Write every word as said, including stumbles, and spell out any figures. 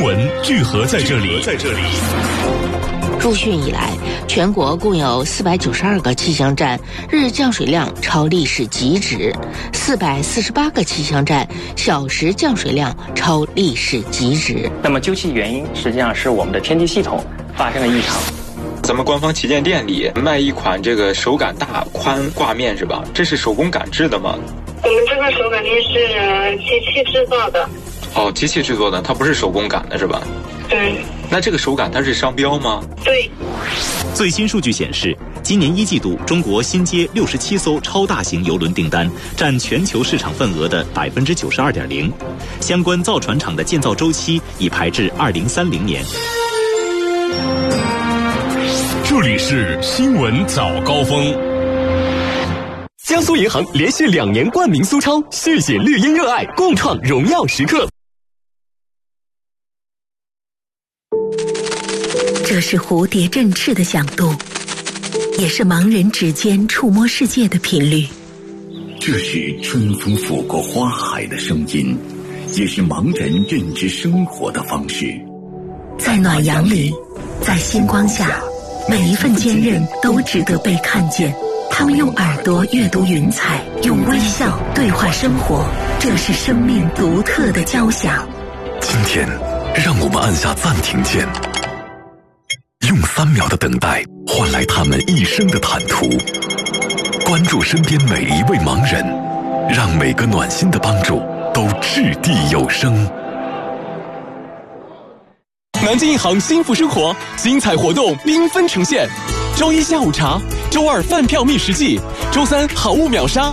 闻聚合在这里，在这里。 入汛以来，全国共有四百九十二个气象站日降水量超历史极值，四百四十八个气象站小时降水量超历史极值。 那么究其原因，实际上是我们的天气系统发生了异常。 咱们官方旗舰店里卖一款这个手感大宽挂面是吧？这是手工擀制的吗？ 我们这个手擀面是机器制造的。 哦，机器制作的，它不是手工擀的是吧？ 对。 那这个手感它是商标吗？ 对。 最新数据显示，今年一季度中国新接六十七艘超大型邮轮订单，占全球市场份额的百分之九十二点零。相关造船厂的建造周期已排至二零三零年。 这里是新闻早高峰。 江苏银行连续两年冠名苏超，续写绿茵热爱，共创荣耀时刻。 这是蝴蝶振翅的响动，也是盲人指尖触摸世界的频率。 这是春风拂过花海的声音，也是盲人认知生活的方式。 在暖阳里，在星光下，每一份坚韧都值得被看见。他们用耳朵阅读云彩，用微笑对话生活，这是生命独特的交响。 今天，让我们按下暂停键，用三秒的等待换来他们一生的坦途。关注身边每一位盲人，让每个暖心的帮助都掷地有声。 南京银行幸福生活精彩活动缤纷呈现，周一下午茶，周二饭票觅食记，周三好物秒杀，